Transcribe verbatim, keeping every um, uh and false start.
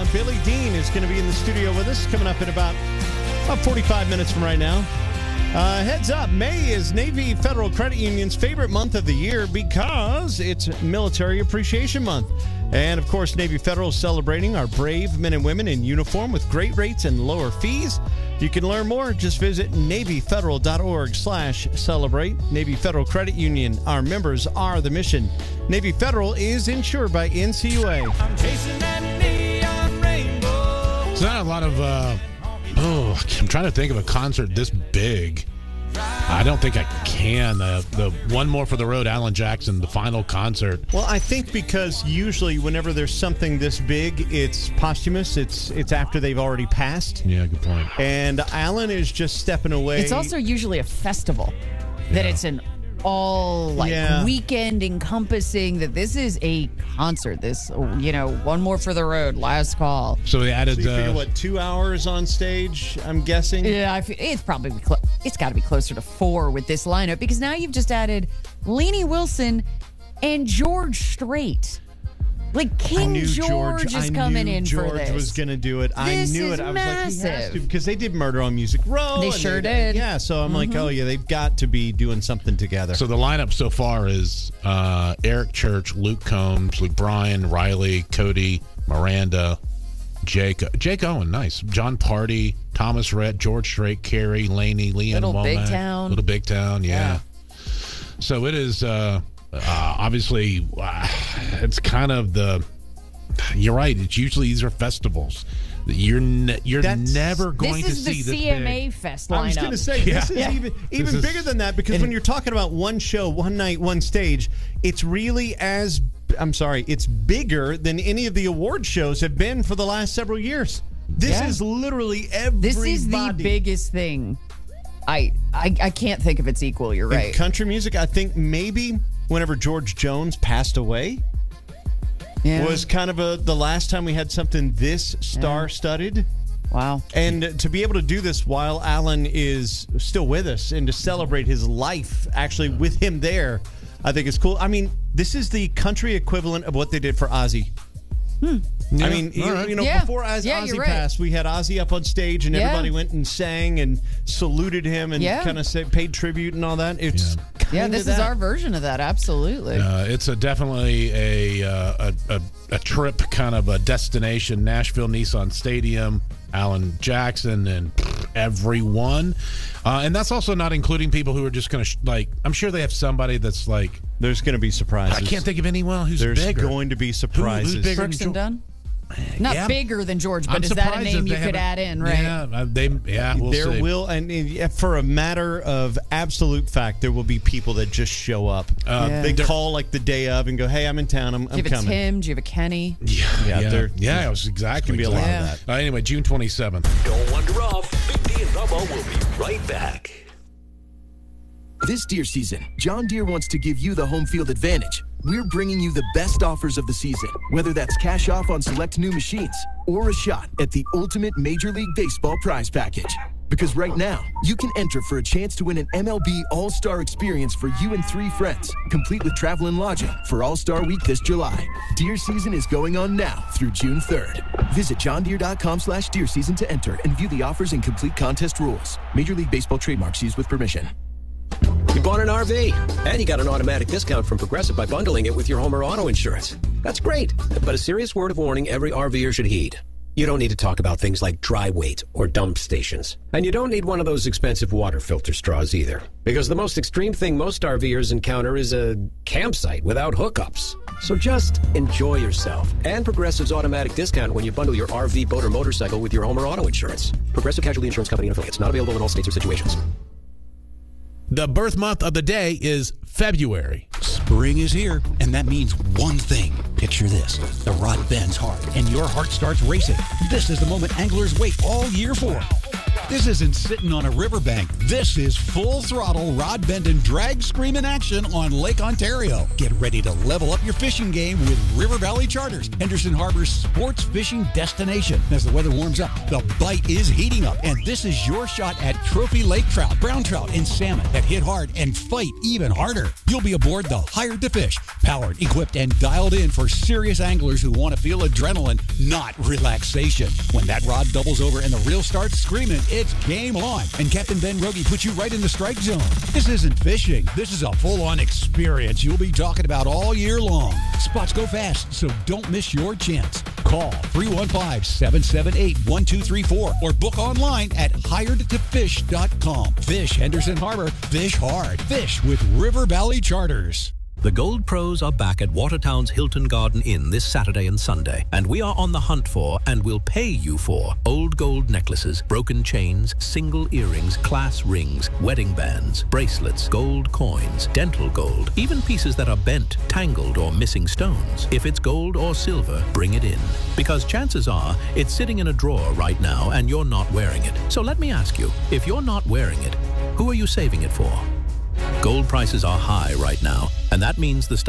Billy Dean is going to be in the studio with us coming up in about, about forty-five minutes from right now. Uh, heads up, May is Navy Federal Credit Union's favorite month of the year because it's Military Appreciation Month. And, of course, Navy Federal is celebrating our brave men and women in uniform with great rates and lower fees. You can learn more. Just visit NavyFederal.org slash celebrate. Navy Federal Credit Union. Our members are the mission. Navy Federal is insured by N C U A. I'm chasing that neon rainbow. It's not a lot of, uh, oh, I'm trying to think of a concert this big. I don't think I can. The, the One More for the Road, Alan Jackson, the final concert. Well, I think because usually whenever there's something this big, it's posthumous. It's it's after they've already passed. Yeah, good point. And Alan is just stepping away. It's also usually a festival that Yeah. it's an all like Yeah. weekend encompassing that this is a concert. This, you know, One More for the Road, last call. So they added, So you figure, uh, what, two hours on stage, I'm guessing? Yeah, I feel, it's probably clo- it's got to be closer to four with this lineup because now you've just added Lainey Wilson and George Strait. Like I King knew George, George is I coming knew in George for this. was going to do it. I This knew is it. I was like, he has massive. to because they did Murder on Music Row. They and sure they- did. Yeah, so I'm like, oh, yeah, they've got to be doing something together. so the lineup so far is uh, Eric Church, Luke Combs, Luke Bryan, Riley, Cody, Miranda, Jake, Jake Owen, nice. John Party, Thomas Rhett, George Strait, Carrie, Laney, Leanne Little Womack. Big Town. Little Big Town, yeah. Yeah. So it is, uh, uh, obviously, uh, it's kind of the, you're right, it's usually these are festivals. You're ne- you're That's- never going This to is the see C M this A big. Fest I was lineup. going to say, Yeah. this is Yeah. even, even This is- bigger than that because when you're talking about one show, one night, one stage, it's really as, I'm sorry, it's bigger than any of the award shows have been for the last several years. This Yeah. is literally everybody. This is the biggest thing. I, I I can't think of its equal. You're In right. country music, I think maybe whenever George Jones passed away Yeah. was kind of a the last time we had something this star-studded. Wow. And to be able to do this while Alan is still with us and to celebrate his life actually with him there, I think is cool. I mean, this is the country equivalent of what they did for Ozzy. I mean, you, all right. you know, Yeah. before Oz, Yeah, Ozzy you're right. passed, we had Ozzy up on stage and Yeah. everybody went and sang and saluted him and Yeah. kind of paid tribute and all that. It's Yeah, kinda this is that. our version of that. Absolutely. Uh, it's a definitely a, uh, a a a trip, kind of a destination. Nashville Nissan Stadium, Alan Jackson, and everyone, uh, and that's also not including people who are just going to sh- like. I'm sure they have somebody that's like. There's going to be surprises. I can't think of anyone who's There's bigger. going to be Who- surprises. who's bigger? Brooks and Dunn? Not Yeah. bigger than George, but I'm is that a surprised name that you they could haven't- add in, right? Yeah, uh, they. Yeah, we'll there see. will, and uh, for a matter of absolute fact, there will be people that just show up. Uh, Yeah. They there- call like the day of and go, "Hey, I'm in town. I'm, Do I'm you have a coming." Tim? Do you have a Kenny? Yeah, Yeah, yeah, there- yeah. It was exactly. Can be a lot Yeah. of that. Uh, anyway, June twenty-seventh. Don't wander off. Big D and Bubba will be right back. This deer season, John Deere wants to give you the home field advantage. We're bringing you the best offers of the season, whether that's cash off on select new machines or a shot at the ultimate Major League Baseball prize package. Because right now, you can enter for a chance to win an M L B All-Star experience for you and three friends, complete with travel and lodging for All-Star Week this July. Deer season is going on now through June third. Visit johndeere.com slash deer season to enter and view the offers and complete contest rules. Major League Baseball trademarks used with permission. You bought an R V, and you got an automatic discount from Progressive by bundling it with your home or auto insurance. That's great, but a serious word of warning every RVer should heed. You don't need to talk about things like dry weight or dump stations. And you don't need one of those expensive water filter straws either. Because the most extreme thing most RVers encounter is a campsite without hookups. So just enjoy yourself and Progressive's automatic discount when you bundle your R V, boat, or motorcycle with your home or auto insurance. Progressive Casualty Insurance Company and affiliates. Not available in all states or situations. The birth month of the day is February. Spring is here, and that means one thing. Picture this. The rod bends hard, and your heart starts racing. This is the moment anglers wait all year for. This isn't sitting on a riverbank. This is full throttle rod bend and drag screaming action on Lake Ontario. Get ready to level up your fishing game with River Valley Charters, Henderson Harbor's sports fishing destination. As the weather warms up, the bite is heating up, and this is your shot at trophy lake trout, brown trout, and salmon that hit hard and fight even harder. You'll be aboard the Hired to Fish, powered, equipped, and dialed in for serious anglers who want to feel adrenaline, not relaxation. When that rod doubles over and the reel starts screaming, it's game on. And Captain Ben Rogie puts you right in the strike zone. This isn't fishing. This is a full-on experience you'll be talking about all year long. Spots go fast, so don't miss your chance. Call three one five, seven seven eight, one two three four or book online at hired to fish dot com. Fish Henderson Harbor. Fish hard. Fish with River Valley Charters. The Gold Pros are back at Watertown's Hilton Garden Inn this Saturday and Sunday, and we are on the hunt for, and will pay you for, old gold necklaces, broken chains, single earrings, class rings, wedding bands, bracelets, gold coins, dental gold, even pieces that are bent, tangled, or missing stones. If it's gold or silver, bring it in, because chances are it's sitting in a drawer right now and you're not wearing it. So let me ask you, if you're not wearing it, who are you saving it for? Gold prices are high right now, and that means the stuff